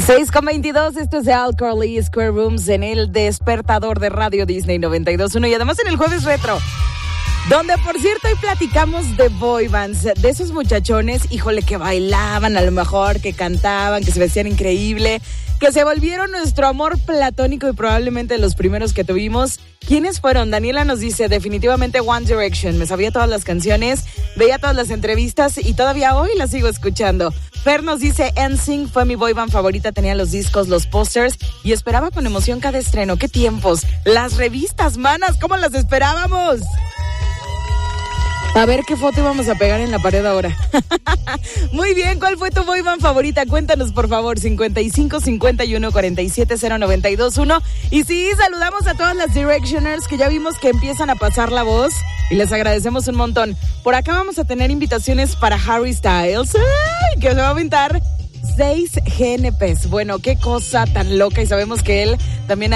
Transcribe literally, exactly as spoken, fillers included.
seis con veintidós, esto es de Al Crowley Square Rooms en el despertador de Radio Disney noventa y dos punto uno y además en el Jueves Retro, donde por cierto hoy platicamos de boy bands, de esos muchachones, híjole, que bailaban a lo mejor, que cantaban, que se vestían increíble, que se volvieron nuestro amor platónico y probablemente los primeros que tuvimos. ¿Quiénes fueron? Daniela nos dice, definitivamente One Direction. Me sabía todas las canciones, veía todas las entrevistas y todavía hoy las sigo escuchando. Fer nos dice, N Sync fue mi boy band favorita, tenía los discos, los pósters y esperaba con emoción cada estreno. ¡Qué tiempos! Las revistas, manas, ¿cómo las esperábamos? A ver qué foto íbamos a pegar en la pared ahora. Muy bien, ¿cuál fue tu boy band favorita? Cuéntanos, por favor, cincuenta y cinco, cincuenta y uno, cuarenta y siete, cero noventa y dos uno. Y sí, saludamos a todas las Directioners que ya vimos que empiezan a pasar la voz y les agradecemos un montón. Por acá vamos a tener invitaciones para Harry Styles, ¡ay!, que se va a aventar seis G N Ps. Bueno, qué cosa tan loca, y sabemos que él también ha